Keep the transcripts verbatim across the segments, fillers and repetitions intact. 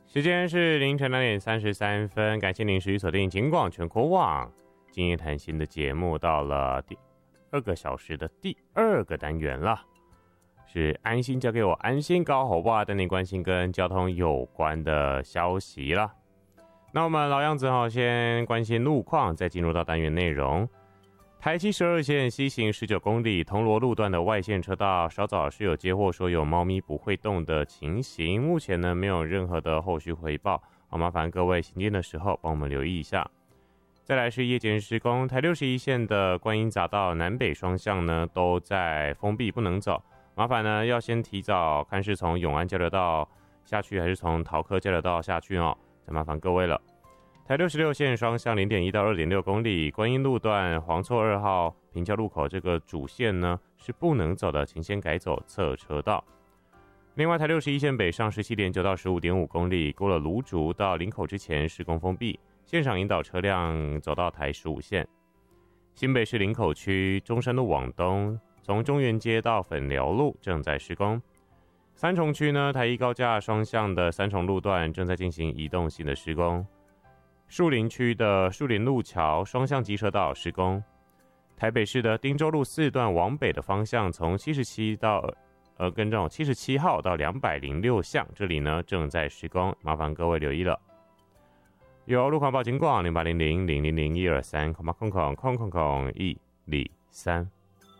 时间是凌晨两点三十三分，感谢您持续锁定警广全国网今夜谈心的节目，到了第二个小时的第二个单元了，是安心交给我，安心搞好吧，带您关心跟交通有关的消息了。那我们老样子哈，先关心路况，再进入到单元内容。台七十二线西行十九公里铜锣路段的外线车道，稍早是有接获说有猫咪不会动的情形，目前呢没有任何的后续回报，好，麻烦各位行进的时候帮我们留意一下。再来是夜间施工，台六十一线的观音匝道南北双向呢都在封闭不能走，麻烦呢要先提早看是从永安交流道下去还是从桃科交流道下去哦，再麻烦各位了。台六十六线双向 零点一 到 二点六 公里，观音路段黄厝二号平交路口这个主线呢是不能走的，请先改走侧车道。另外台六十一线北上 十七点九 到 十五点五 公里，过了芦竹到林口之前施工封闭，现场引导车辆走到台十五线。新北市林口区中山路往东，从中原街到粉寮路正在施工。三重区呢，台一高架双向的三重路段正在进行移动性的施工。树林区的树林路桥双向机车道施工。台北市的汀州路四段往北的方向，从七十七到呃跟正七十七号到两百零六巷，这里呢正在施工，麻烦各位留意了。有路况报警广零八零零零零零一二三空八空空空空空一零三。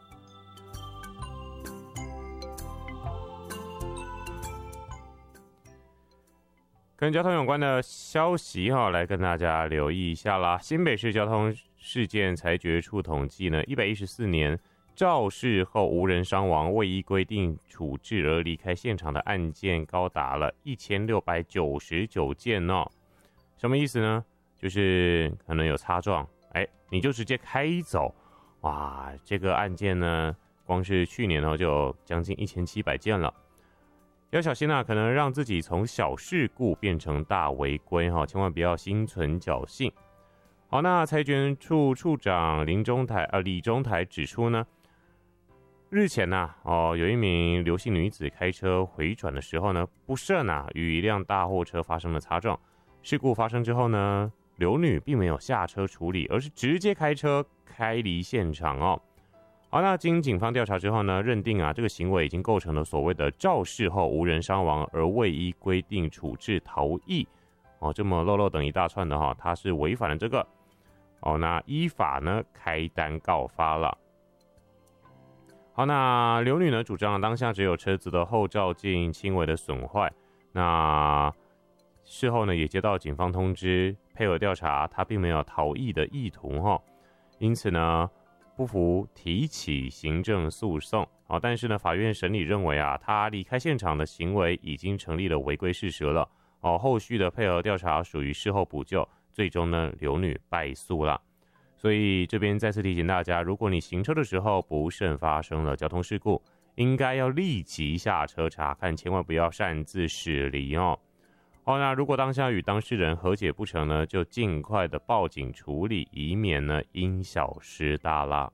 跟交通有关的消息哈，来跟大家留意一下啦。新北市交通事件裁决处统计呢，一百一十四年肇事后无人伤亡，未依规定处置而离开现场的案件高达了一千六百九十九件哦。什么意思呢？就是可能有擦撞，哎，你就直接开走，哇，这个案件呢，光是去年哦就有将近一千七百件了。要小心啊，可能让自己从小事故变成大违规哈，千万不要心存侥幸。好，那裁决处处长林中台呃李中台指出呢，日前呐、啊、哦有一名刘姓女子开车回转的时候呢，不慎啊与一辆大货车发生了擦撞。事故发生之后呢，刘女并没有下车处理，而是直接开车开离现场哦。好，那经警方调查之后呢，认定啊，这个行为已经构成了所谓的肇事后无人伤亡而未依规定处置逃逸，哦，这么漏漏等一大串的哈，他是违反了这个，哦，那依法呢开单告发了。好，那刘女呢主张当下只有车子的后照镜轻微的损坏，那事后呢也接到警方通知，配合调查，她并没有逃逸的意图哈，因此呢。不服提起行政诉讼，哦，但是呢，法院审理认为啊，他离开现场的行为已经成立了违规事实了，哦，后续的配合调查属于事后补救，最终呢，刘女败诉了。所以这边再次提醒大家，如果你行车的时候不慎发生了交通事故，应该要立即下车查看，千万不要擅自驶离哦。好，那如果当下与当事人和解不成呢，就尽快的报警处理，以免呢因小失大啦。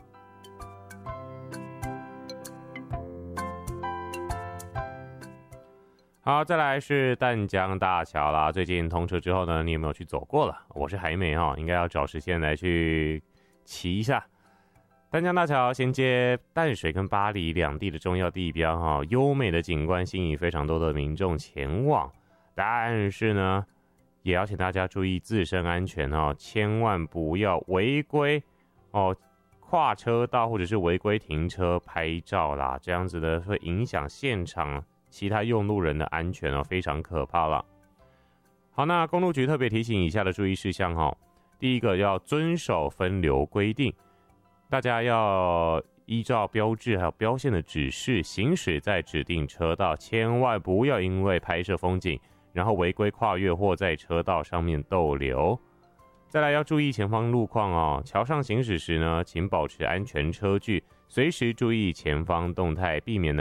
好，再来是淡江大桥啦。最近通车之后呢，你有没有去走过了？我是还没哈，应该要找时间来去骑一下。淡江大桥衔接淡水跟八里两地的重要地标哈，优美的景观吸引非常多的民众前往。但是呢，也要请大家注意自身安全哦，千万不要违规哦，跨车道或者是违规停车拍照啦，这样子的会影响现场其他用路人的安全哦，非常可怕了。好，那公路局特别提醒以下的注意事项哦，第一个要遵守分流规定，大家要依照标志还有标线的指示行驶在指定车道，千万不要因为拍摄风景然后违规跨越或在车道上面逗留。再来要注意前方路况哦，桥上行驶时呢，请保持安全车距，随时注意前方动态，避免呢